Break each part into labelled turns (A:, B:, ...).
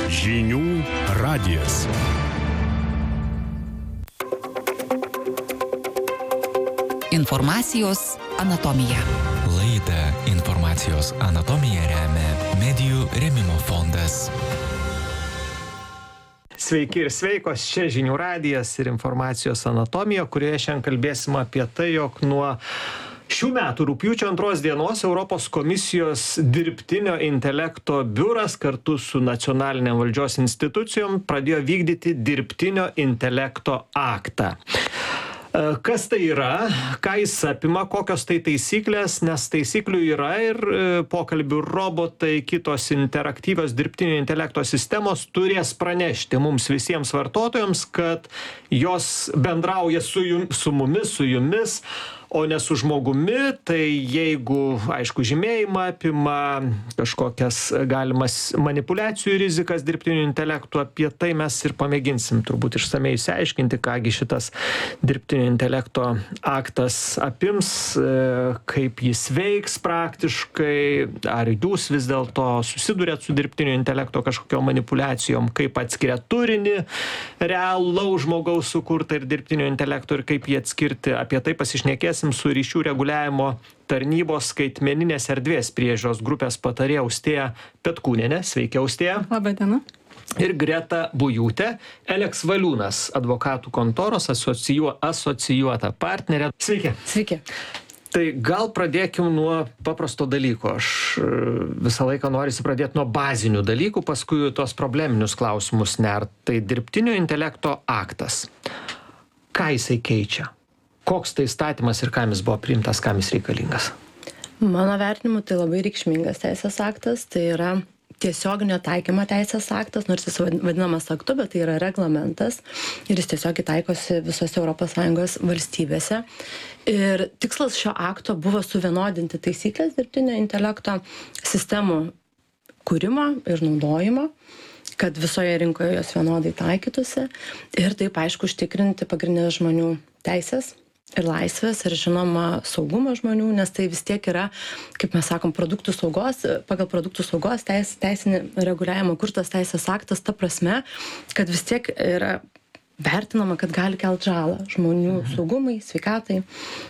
A: Žinių radijas.
B: Informacijos anatomija.
C: Laidą Informacijos anatomija remia Medijų rėmimo fondas.
D: Sveiki ir sveikos, čia Žinių radijas ir Informacijos anatomija, kurioje šiandien kalbėsime apie tai, jog nuo šių metų rugpjūčio 2 dienos Europos komisijos dirbtinio intelekto biuras kartu su nacionalinėm valdžios institucijom pradėjo vykdyti dirbtinio intelekto aktą. Kas tai yra, ką jis apima, kokios tai taisyklės, nes taisyklių yra ir pokalbių robotai, kitos interaktyvios dirbtinio intelekto sistemos turės pranešti mums visiems vartotojams, kad jos bendrauja su mumis, su jumis, o ne su žmogumi. Tai jeigu, aišku, žymėjimą apima, kažkokias galimas manipulacijų rizikas dirbtinio intelekto, apie tai mes ir pamėginsim turbūt išsamei išsiaiškinti, kągi šitas dirbtinio intelekto aktas apims, kaip jis veiks praktiškai, ar jūs vis dėlto susidurėt su dirbtinio intelekto kažkokiom manipulacijom, kaip atskiria turinį realaus žmogaus sukurtą ir dirbtinio intelekto ir kaip jį atskirti. Apie tai pasišnekės su ryšių reguliavimo tarnybos skaitmeninės erdvės priežiūros grupės patarėja Austėja Petkūnienė. Sveiki, Austėja.
E: Labą dieną.
D: Ir Greta Bujūtė, Eleks Valiūnas, advokatų kontoros asocijuota partnerė. Sveiki.
E: Sveiki.
D: Tai gal pradėkim nuo paprasto dalyko. Aš visą laiką norisi pradėti nuo bazinių dalykų, paskui tos probleminius klausimus nert. Tai dirbtinio intelekto aktas. Ką jisai keičia? Koks tai įstatymas ir kam jis buvo priimtas, kam jis reikalingas?
E: Mano vertinimu tai labai reikšmingas teisės aktas, tai yra tiesioginio taikymo teisės aktas, nors jis vadinamas aktu, bet tai yra reglamentas ir jis tiesiog taikosi visose ES valstybėse. Ir tikslas šio akto buvo suvienodinti taisyklės dirbtinio intelekto sistemų kūrimo ir naudojimo, kad visoje rinkoje jos vienodai taikytųsi ir taip aišku užtikrinti pagrindinės žmonių teisės ir laisvės ir žinoma saugumą žmonių, nes tai vis tiek yra, kaip mes sakom, pagal produktų saugos teisinį reguliavimą kurtas teisės aktas, ta prasme, kad vis tiek yra vertinama, kad gali kelt žalą žmonių saugumai, sveikatai.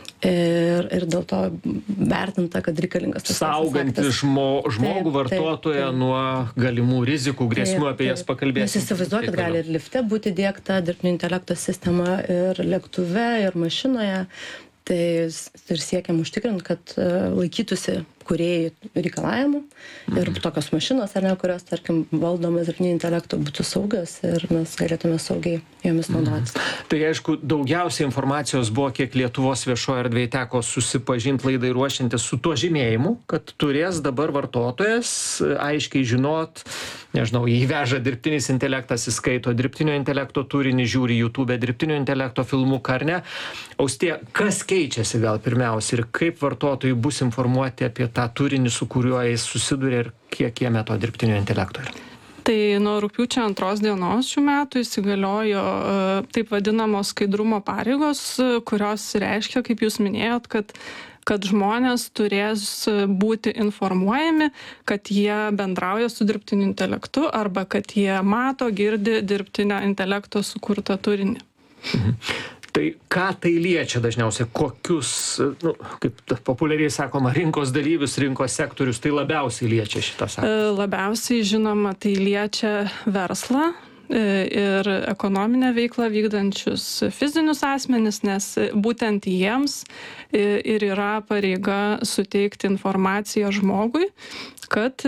E: Ir dėl to vertinta, kad reikalingas tas
D: sauganti žmogų vartotoją nuo galimų rizikų, grėsmių, apie jas pakalbėsime.
E: Jūs įsivaizduokit, gali ir lifte būti diegta dirbtinio intelekto sistema, ir lėktuve, ir mašinoje. Tai ir siekiam užtikrinti, kad laikytųsi kūrėjai reikalavimų ir tokios mašinos, ar ne, kurios, tarkim, valdomas dirbtinio intelekto būtų saugios ir mes galėtume saugiai jomis naudotis.
D: Tai aišku, daugiausiai informacijos buvo, kiek Lietuvos viešoje erdvėje teko susipažinti laidai ruošiantis su tuo žymėjimu, kad turės dabar vartotojas aiškiai žinot, nežinau, jį veža dirbtinis intelektas, įskaito dirbtinio intelekto turinį, žiūri YouTube dirbtinio intelekto filmuką, ar ne. Austėja, kas keičiasi gal pirmiausia ir kaip vartotojai bus informuoti apie tą turinį, su kuriuo jis susiduria ir kiek jame to dirbtinio intelekto yra?
F: Tai nuo rugpjūčio 2 dienos šių metų įsigaliojo taip vadinamos skaidrumo pareigos, kurios reiškia, kaip jūs minėjot, kad žmonės turės būti informuojami, kad jie bendrauja su dirbtiniu intelektu arba kad jie mato, girdi dirbtinio intelekto sukurtą turinį.
D: Tai ką tai liečia dažniausiai, kokius, kaip populiariai sakoma, rinkos dalyvius, rinkos sektorius, tai labiausiai liečia šitas aktas?
F: Labiausiai, žinoma, tai liečia verslą ir ekonominę veiklą vykdančius fizinius asmenis, nes būtent jiems ir yra pareiga suteikti informaciją žmogui, kad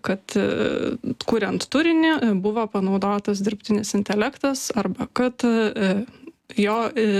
F: kuriant turinį buvo panaudotas dirbtinis intelektas arba kad jo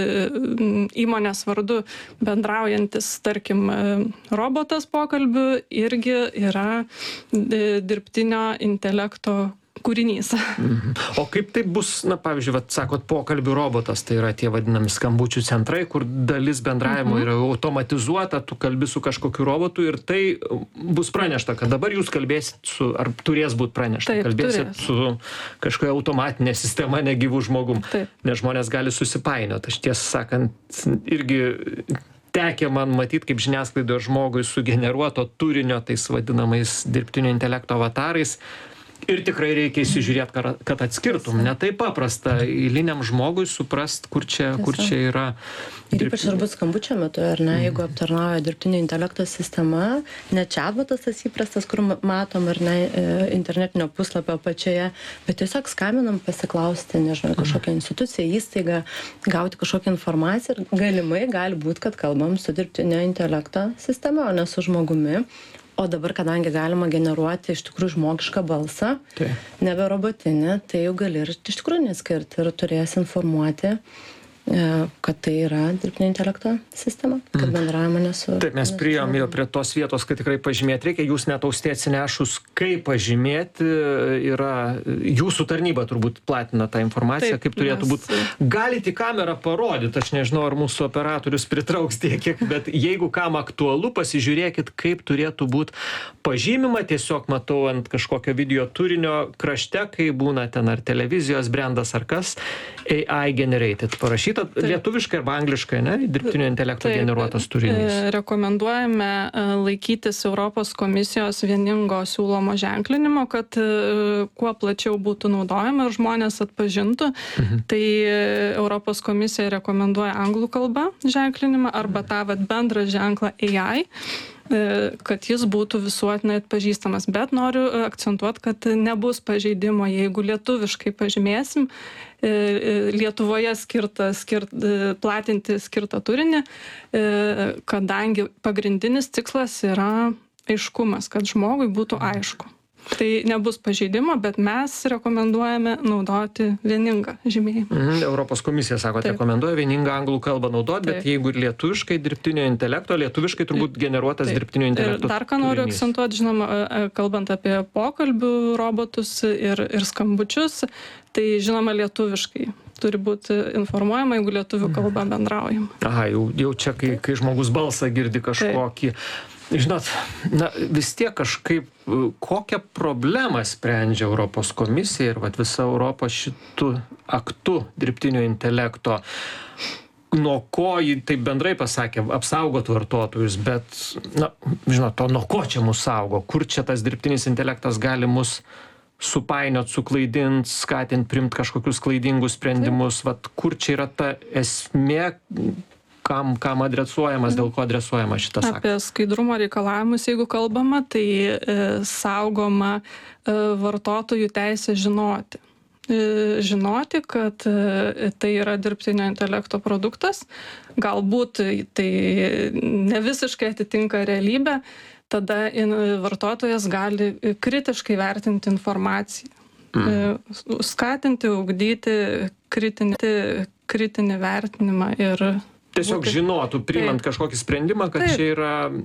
F: įmonės vardu bendraujantis, tarkim, robotas pokalbių irgi yra dirbtinio intelekto kūrinys.
D: O kaip tai bus, pavyzdžiui, sakot, pokalbių robotas, tai yra tie vadinami skambučių centrai, kur dalis bendravimo yra automatizuota, tu kalbi su kažkokiu robotu ir tai bus pranešta, kad dabar jūs kalbėsit su, ar turės būti pranešta,
F: taip,
D: kalbėsit
F: turės
D: su kažkokia automatinė sistema, negyvų žmogum,
F: taip,
D: nes žmonės gali susipainioti. Aš tiesą sakant, irgi tekę man matyti, kaip žiniasklaidoje žmogui sugeneruoto turinio tais vadinamais dirbtinio intelekto avatarais. Ir tikrai reikia įsižiūrėti, kad atskirtum. Ne taip paprasta eiliniam žmogui suprast, kur čia yra.
E: Ir ypač turbūt skambučio metu, ar ne, jeigu aptarnauja dirbtinio intelekto sistema, ne chatbotas tas įprastas, kur matom, ar ne, internetinio puslapio apačioje, bet tiesiog skambinam pasiklausti, nežinau, kažkokią instituciją, įstaigą, gauti kažkokią informaciją ir galimai gali būti, kad kalbam su dirbtinio intelekto sistema, o ne su žmogumi. O dabar, kadangi galima generuoti iš tikrųjų žmogišką balsą, nebe robotinį, tai jau gali ir iš tikrųjų neskirti ir turės informuoti, kad tai yra dirbtinio intelekto sistema, kad bendravimo nesu.
D: Taip, mes priėjom jau prie tos vietos, kad tikrai pažymėti reikia. Jūs net austė atsinešus, kaip pažymėti, yra jūsų tarnyba turbūt platina tą informaciją, taip, kaip turėtų būti. Galite į kamerą parodyti, aš nežinau, ar mūsų operatorius pritrauks tiek, bet jeigu kam aktualu, pasižiūrėkit, kaip turėtų būti pažymima. Tiesiog matau ant kažkokio video turinio krašte, kai būna ten ar televizijos brendas ar kas, AI generated parašyta. Lietuviškai arba angliškai, ne? Dirbtinio intelekto generuotas turinys.
F: Rekomenduojame laikytis Europos komisijos vieningo siūlomo ženklinimo, kad kuo plačiau būtų naudojama ir žmonės atpažintų. Tai Europos komisija rekomenduoja anglų kalbą ženklinimą arba tą bendrą ženklą AI, kad jis būtų visuotinai atpažįstamas. Bet noriu akcentuoti, kad nebus pažeidimo, jeigu lietuviškai pažymėsim, Lietuvoje platinti skirtą turinį, kadangi pagrindinis tikslas yra aiškumas, kad žmogui būtų aišku. Tai nebus pažeidimo, bet mes rekomenduojame naudoti vieningą žymėjimą.
D: Europos komisija, sakote, rekomenduoja vieningą anglų kalbą naudoti, bet jeigu ir lietuviškai dirbtinio intelekto, lietuviškai turbūt generuotas dirbtinio intelekto.
F: Dar ką noriu akcentuoti, žinoma, kalbant apie pokalbių robotus ir skambučius, tai žinoma lietuviškai turi būti informuojama, jeigu lietuvių kalba bendraujama.
D: Aha, jau čia, kai žmogus balsą girdi kažkokį. Žinot, vis tiek kažkaip, kokią problemą sprendžia Europos komisija ir visa Europa šitų aktų dirbtinio intelekto, nuo ko jį taip bendrai pasakė, apsaugot vartotojus, bet, žinot, nuo ko čia mus saugo, kur čia tas dirbtinis intelektas gali mus supainiot, suklaidint, skatint, priimt kažkokius klaidingus sprendimus, kur čia yra ta esmė, kam adresuojamas, dėl ko adresuojama šitas aktas?
F: Apie skaidrumo reikalavimus, jeigu kalbama, tai saugoma vartotojų teisė žinoti. Žinoti, kad tai yra dirbtinio intelekto produktas, galbūt tai ne visiškai atitinka realybę, tada vartotojas gali kritiškai vertinti informaciją. Skatinti, ugdyti kritinį vertinimą ir
D: tiesiog žinotų, priimant kažkokį sprendimą, kad čia yra